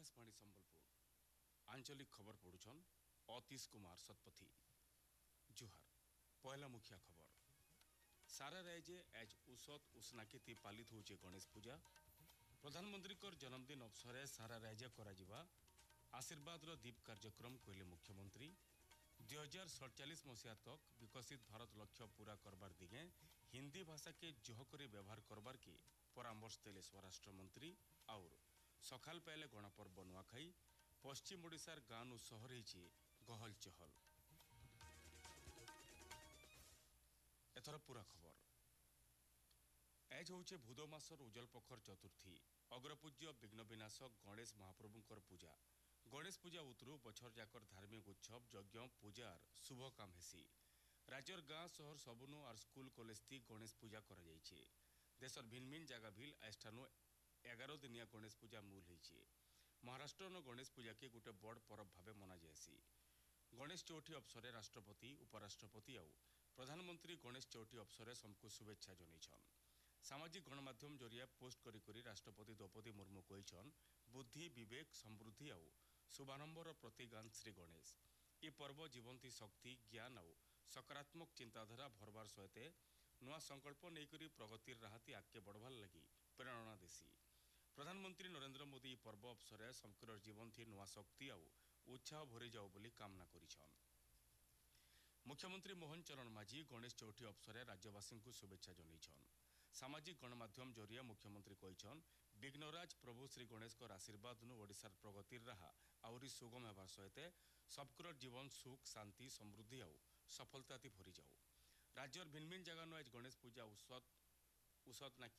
आकाशवाणी संबलपुर आंचलिक खबर पढ़ुछन अतीश कुमार सतपथी। जुहार पहला मुखिया खबर सारा राज्य आज उसत उष्णाकेति पालित होचे गणेश पूजा। प्रधानमंत्री कर जन्मदिन अवसर सारा राज्य करा आशीर्वाद दीप कार्यक्रम कहले मुख्यमंत्री। 2047 मसीहा तक विकसित भारत लक्ष्य पूरा करबार दिगे हिंदी भाषा के जहकरी व्यवहार करबार के परामर्श देले स्वराष्ट्र मंत्री। और सखाल पाइले गणपर्व नुआखाई पश्चिम ओडिशार गाँव और सहर होइछि गहल चहल। एथर पूरा खबर आज होचे भूद मासर उज्जल पखर चतुर्थी। अग्रपूज्य विघ्न विनाशक गणेश महाप्रभुंकर पूजा। गणेश पूजा उतरु बछर जाकर धार्मिक उत्सव यज्ञ पूजार शुभ काम हेसी। राज्यर गाँ सहर सबुनु और स्कूल कॉलेज थी गणेश पूजा करा जाइछे। देशर भिन्न भिन्न जगह भी आजठानु 11 दिनिया गणेश पूजा मूल होइछे। महाराष्ट्र न गणेश पूजा के गोटे बड़ परब भावे मना जाएसी। गणेश चौठी अवसर राष्ट्रपति उपराष्ट्रपति और प्रधानमंत्री गणेश चौठी अवसर सबको शुभेच्छा जनइछन। सामाजिक गणमाध्यम जरिया पोस्ट करी राष्ट्रपति द्रौपदी मुर्मू कहिछन बुद्धि विवेक समृद्धि और शुभारंभर प्रतीगान श्री गणेश। ये पर्व जीवंती शक्ति ज्ञान और सकारात्मक चिंताधारा भरबार सहित नुआ संकल्प नहींकरी प्रगतिर राहती आगे बढ़वार लगी प्रेरणा देसी। प्रधानमंत्री नरेंद्र मोदी पर्व अवसर समकर जीवन थी नुआ शक्ति और उत्साह भरी जाओ बोली कामना करिछन। मुख्यमंत्री मोहन चरण माझी गणेश चौठी अवसर राज्यवासी को शुभेच्छा जनइछन। सामाजिक गणमाध्यम जरिया मुख्यमंत्री कहिछन विघ्नराज प्रभु श्री गणेश का आशीर्वाद नु ओडिशार प्रगतिर राह आउरी सुगम हेबार सहित सबकर जीवन सुख शांति समृद्धि और सफलता भरी जाओ। राज्यर भिन्न भिन्न जगह आज गणेश पूजा उसत नाकी